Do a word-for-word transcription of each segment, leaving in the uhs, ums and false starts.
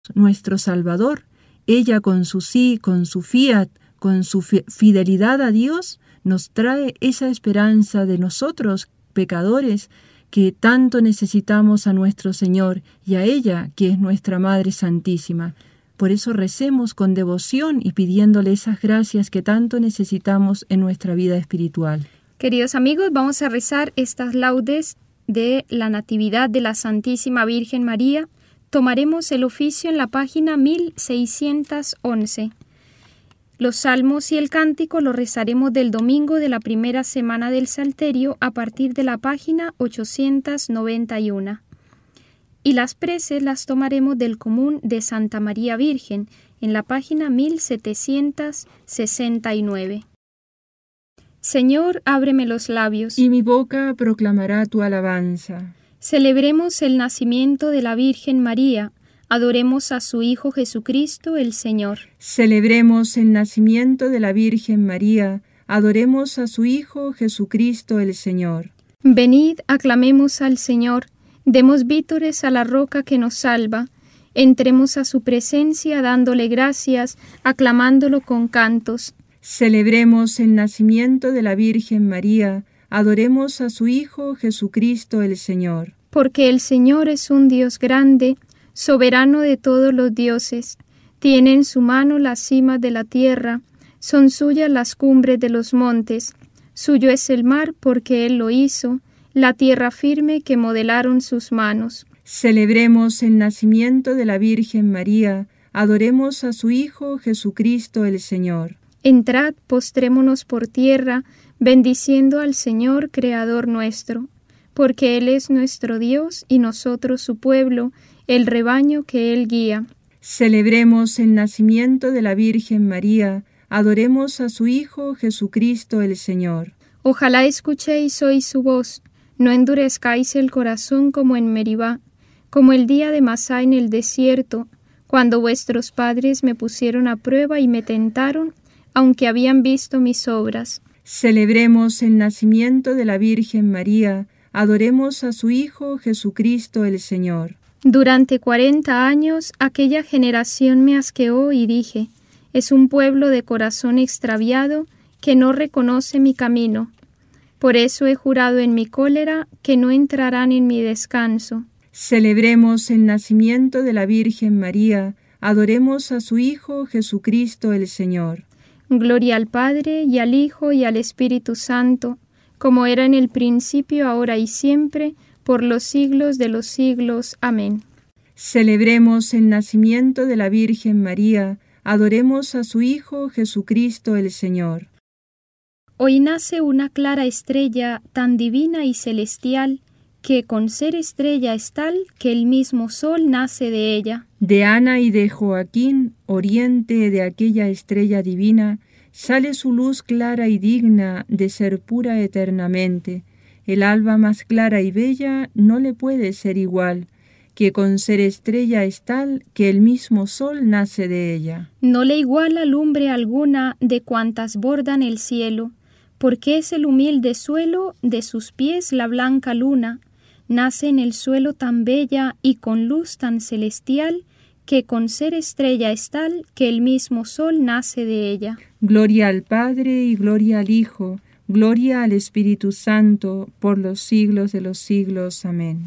nuestro Salvador. Ella con su sí, con su fiat, con su fidelidad a Dios, nos trae esa esperanza de nosotros, pecadores, que tanto necesitamos a nuestro Señor y a ella, que es nuestra Madre Santísima. Por eso recemos con devoción y pidiéndole esas gracias que tanto necesitamos en nuestra vida espiritual. Queridos amigos, vamos a rezar estas laudes de la Natividad de la Santísima Virgen María. Tomaremos el oficio en la página mil seiscientos once. Los salmos y el cántico lo rezaremos del domingo de la primera semana del Salterio a partir de la página ochocientos noventa y uno. Y las preces las tomaremos del común de Santa María Virgen en la página mil setecientos sesenta y nueve. Señor, ábreme los labios, y mi boca proclamará tu alabanza. Celebremos el nacimiento de la Virgen María. Adoremos a su Hijo Jesucristo, el Señor. Celebremos el nacimiento de la Virgen María. Adoremos a su Hijo Jesucristo, el Señor. Venid, aclamemos al Señor. Demos vítores a la roca que nos salva. Entremos a su presencia dándole gracias, aclamándolo con cantos. Celebremos el nacimiento de la Virgen María. Adoremos a su Hijo Jesucristo el Señor. Porque el Señor es un Dios grande, soberano de todos los dioses. Tiene en su mano las cimas de la tierra, son suyas las cumbres de los montes. Suyo es el mar porque Él lo hizo, la tierra firme que modelaron sus manos. Celebremos el nacimiento de la Virgen María. Adoremos a su Hijo Jesucristo el Señor. Entrad, postrémonos por tierra, bendiciendo al Señor, Creador nuestro, porque Él es nuestro Dios y nosotros su pueblo, el rebaño que Él guía. Celebremos el nacimiento de la Virgen María, adoremos a su Hijo Jesucristo el Señor. Ojalá escuchéis hoy su voz, no endurezcáis el corazón como en Meribá, como el día de Masá en el desierto, cuando vuestros padres me pusieron a prueba y me tentaron, aunque habían visto mis obras. Celebremos el nacimiento de la Virgen María, adoremos a su Hijo Jesucristo el Señor. Durante cuarenta años aquella generación me asqueó y dije, es un pueblo de corazón extraviado que no reconoce mi camino. Por eso he jurado en mi cólera que no entrarán en mi descanso. Celebremos el nacimiento de la Virgen María, adoremos a su Hijo Jesucristo el Señor. Gloria al Padre, y al Hijo, y al Espíritu Santo, como era en el principio, ahora y siempre, por los siglos de los siglos. Amén. Celebremos el nacimiento de la Virgen María, adoremos a su Hijo Jesucristo el Señor. Hoy nace una clara estrella tan divina y celestial, que con ser estrella es tal que el mismo sol nace de ella. De Ana y de Joaquín, oriente de aquella estrella divina, sale su luz clara y digna de ser pura eternamente. El alba más clara y bella no le puede ser igual, que con ser estrella es tal que el mismo sol nace de ella. No le iguala lumbre alguna de cuantas bordan el cielo, porque es el humilde suelo de sus pies la blanca luna. Nace en el suelo tan bella y con luz tan celestial, que con ser estrella es tal que el mismo sol nace de ella. Gloria al Padre y gloria al Hijo, gloria al Espíritu Santo, por los siglos de los siglos. Amén.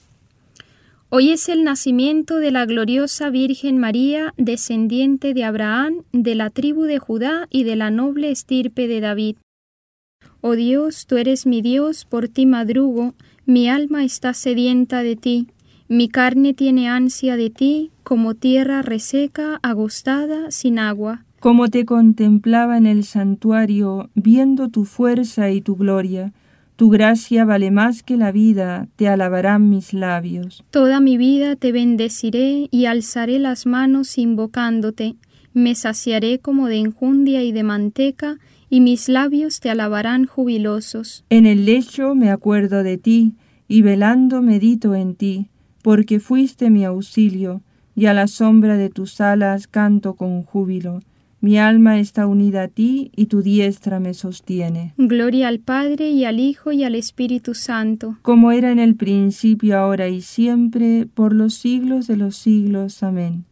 Hoy es el nacimiento de la gloriosa Virgen María, descendiente de Abraham, de la tribu de Judá y de la noble estirpe de David. Oh Dios, tú eres mi Dios, por ti madrugo, mi alma está sedienta de ti, mi carne tiene ansia de ti, como tierra reseca, agostada, sin agua. Como te contemplaba en el santuario, viendo tu fuerza y tu gloria, tu gracia vale más que la vida, te alabarán mis labios. Toda mi vida te bendeciré y alzaré las manos invocándote, me saciaré como de enjundia y de manteca, y mis labios te alabarán jubilosos. En el lecho me acuerdo de ti, y velando medito en ti, porque fuiste mi auxilio, y a la sombra de tus alas canto con júbilo. Mi alma está unida a ti, y tu diestra me sostiene. Gloria al Padre, y al Hijo, y al Espíritu Santo. Como era en el principio, ahora y siempre, por los siglos de los siglos. Amén.